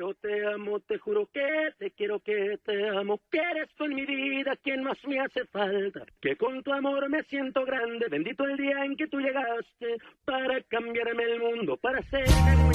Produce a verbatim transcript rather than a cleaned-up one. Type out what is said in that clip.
quiero, te amo, te juro que te quiero, que te amo, que eres tú en mi vida quien más me hace falta, que con tu amor me siento grande, bendito el día en que tú llegaste para cambiarme el mundo, para hacerme muy